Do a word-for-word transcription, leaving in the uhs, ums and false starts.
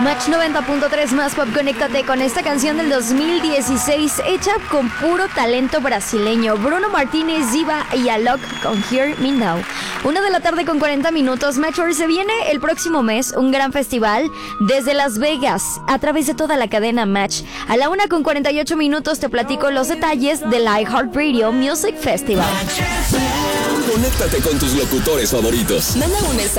Match noventa punto tres más pop, conéctate con esta canción del dos mil dieciséis hecha con puro talento brasileño. Bruno Martínez, Ziva y Alok con Hear Me Now. Una de la tarde con cuarenta minutos. Matchers, se viene el próximo mes un gran festival desde Las Vegas a través de toda la cadena Match. A la una con cuarenta y ocho minutos te platico los detalles del iHeartRadio Music Festival. Conéctate con tus locutores favoritos. Manda un mensaje